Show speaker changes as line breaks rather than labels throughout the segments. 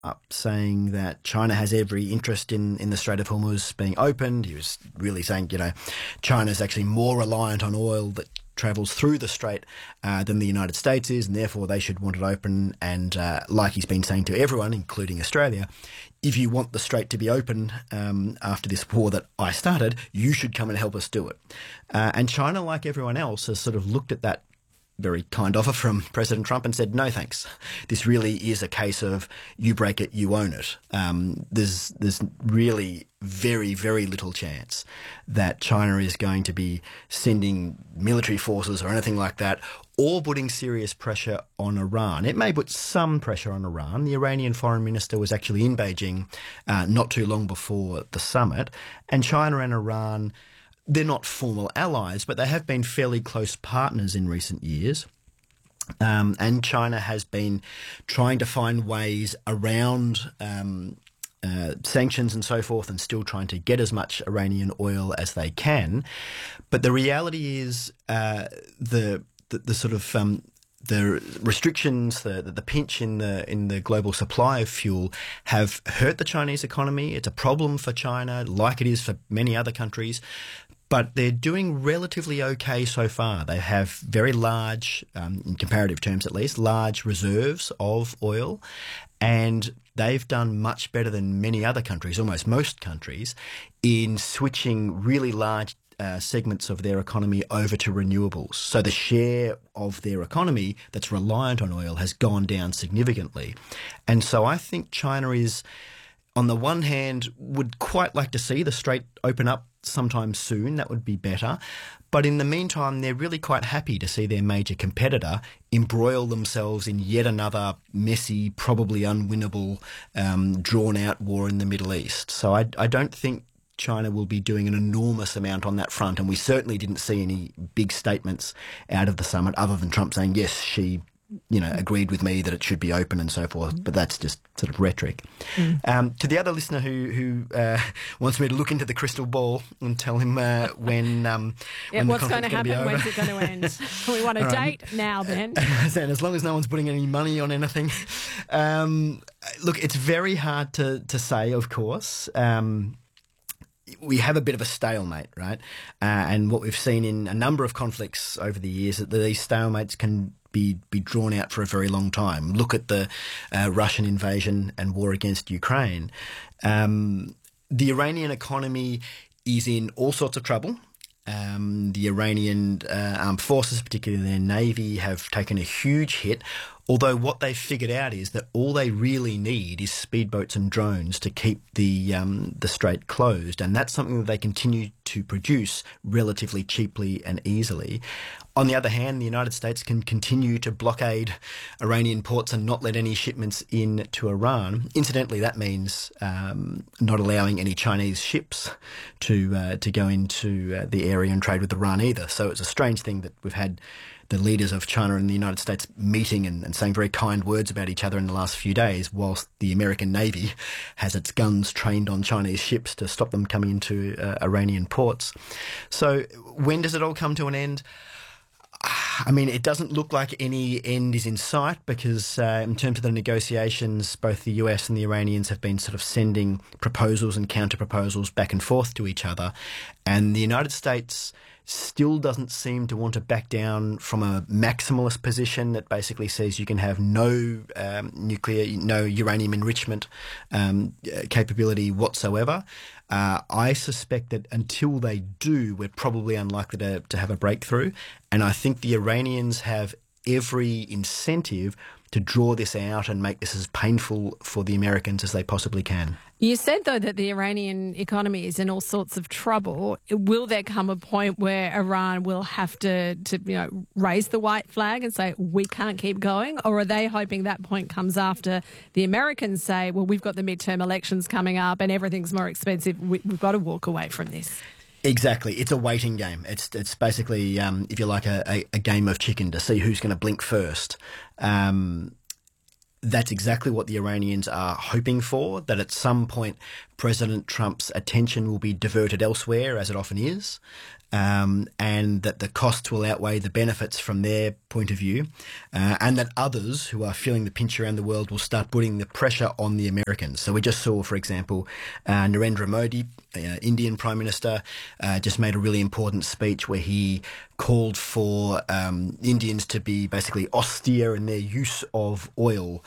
up saying that China has every interest in the Strait of Hormuz being opened. He was really saying, China's actually more reliant on oil that travels through the strait than the United States is, and therefore they should want it open. And like he's been saying to everyone, including Australia, if you want the strait to be open after this war that I started, you should come and help us do it. And China, like everyone else, has sort of looked at that very kind offer from President Trump and said, no thanks. This really is a case of you break it, you own it. There's really very, very little chance that China is going to be sending military forces or anything like that, or putting serious pressure on Iran. It may put some pressure on Iran. The Iranian foreign minister was actually in Beijing not too long before the summit, and China and Iran, they're not formal allies, but they have been fairly close partners in recent years. And China has been trying to find ways around sanctions and so forth, and still trying to get as much Iranian oil as they can. But the reality is the sort of the restrictions, the pinch in the global supply of fuel have hurt the Chinese economy. It's a problem for China, like it is for many other countries. But they're doing relatively okay so far. They have very large, in comparative terms at least, large reserves of oil, and they've done much better than many other countries, almost most countries, in switching really large segments of their economy over to renewables. So the share of their economy that's reliant on oil has gone down significantly. And so I think China is, on the one hand, would quite like to see the strait open up sometime soon. That would be better. But in the meantime, they're really quite happy to see their major competitor embroil themselves in yet another messy, probably unwinnable, drawn-out war in the Middle East. So I don't think China will be doing an enormous amount on that front, and we certainly didn't see any big statements out of the summit other than Trump saying, yes, she agreed with me that it should be open and so forth, but that's just sort of rhetoric. To the other listener who wants me to look into the crystal ball and tell him when
what's going to happen, when's it going to end? We want a date now, Ben.
And as long as no one's putting any money on anything. Look, it's very hard to say, of course. We have a bit of a stalemate, right? And what we've seen in a number of conflicts over the years, that these stalemates can be drawn out for a very long time. Look at the Russian invasion and war against Ukraine. The Iranian economy is in all sorts of trouble. The Iranian armed forces, particularly their navy, have taken a huge hit. Although what they've figured out is that all they really need is speedboats and drones to keep the strait closed, and that's something that they continue to produce relatively cheaply and easily. On the other hand, the United States can continue to blockade Iranian ports and not let any shipments in to Iran. Incidentally, that means not allowing any Chinese ships to go into the area and trade with Iran either. So it's a strange thing that we've had the leaders of China and the United States meeting and saying very kind words about each other in the last few days, whilst the American Navy has its guns trained on Chinese ships to stop them coming into Iranian ports. So when does it all come to an end? I mean, it doesn't look like any end is in sight, because in terms of the negotiations, both the US and the Iranians have been sort of sending proposals and counter-proposals back and forth to each other. And the United States still doesn't seem to want to back down from a maximalist position that basically says you can have no no uranium enrichment capability whatsoever. I suspect that until they do, we're probably unlikely to have a breakthrough. And I think the Iranians have every incentive to draw this out and make this as painful for the Americans as they possibly can.
You said, though, that the Iranian economy is in all sorts of trouble. Will there come a point where Iran will have to raise the white flag and say, we can't keep going? Or are they hoping that point comes after the Americans say, well, we've got the midterm elections coming up and everything's more expensive, we've got to walk away from this?
Exactly. It's a waiting game. It's basically, if you like, a game of chicken to see who's going to blink first. That's exactly what the Iranians are hoping for, that at some point President Trump's attention will be diverted elsewhere, as it often is, and that the costs will outweigh the benefits from their point of view, and that others who are feeling the pinch around the world will start putting the pressure on the Americans. So we just saw, for example, Narendra Modi, Indian Prime Minister, just made a really important speech where he called for Indians to be basically austere in their use of oil,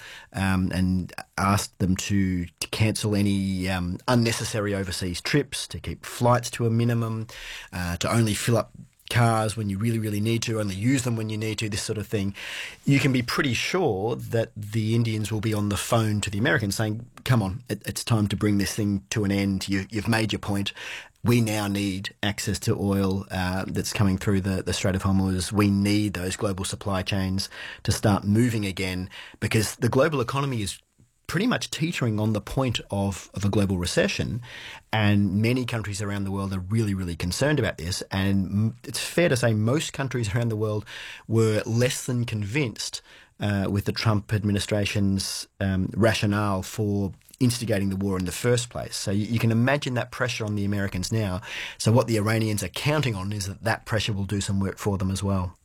and asked them to cancel any unnecessary overseas trips, to keep flights to a minimum, to only fill up cars when you really, really need to, only use them when you need to, this sort of thing. You can be pretty sure that the Indians will be on the phone to the Americans saying, come on, it's time to bring this thing to an end. You've made your point. We now need access to oil that's coming through the Strait of Hormuz. We need those global supply chains to start moving again, because the global economy is pretty much teetering on the point of a global recession, and many countries around the world are really, really concerned about this. And it's fair to say most countries around the world were less than convinced with the Trump administration's rationale for instigating the war in the first place. So you can imagine that pressure on the Americans now. So what the Iranians are counting on is that pressure will do some work for them as well.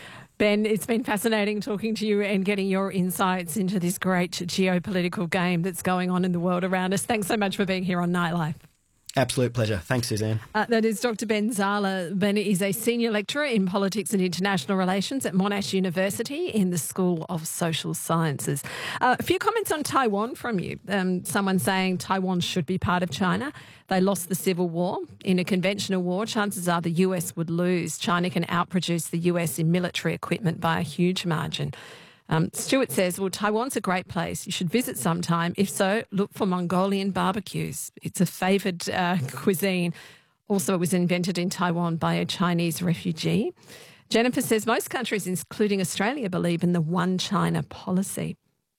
Ben, it's been fascinating talking to you and getting your insights into this great geopolitical game that's going on in the world around us. Thanks so much for being here on Nightlife.
Absolute pleasure. Thanks, Suzanne.
That is Dr. Ben Zala. Ben is a senior lecturer in politics and international relations at Monash University in the School of Social Sciences. A few comments on Taiwan from you. Someone saying Taiwan should be part of China. They lost the civil war. In a conventional war, chances are the US would lose. China can outproduce the US in military equipment by a huge margin. Stuart says, well, Taiwan's a great place. You should visit sometime. If so, look for Mongolian barbecues. It's a favoured cuisine. Also, it was invented in Taiwan by a Chinese refugee. Jennifer says, most countries, including Australia, believe in the one China policy.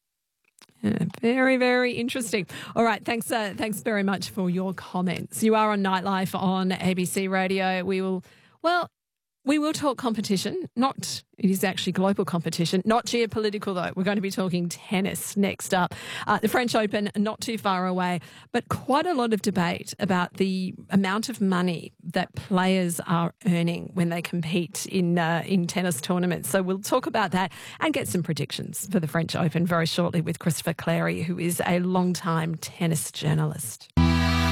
Very, very interesting. All right, thanks very much for your comments. You are on Nightlife on ABC Radio. We will talk competition. It is actually global competition, not geopolitical though. We're going to be talking tennis next up. The French Open, not too far away, but quite a lot of debate about the amount of money that players are earning when they compete in tennis tournaments. So we'll talk about that and get some predictions for the French Open very shortly with Christopher Clarey, who is a long-time tennis journalist.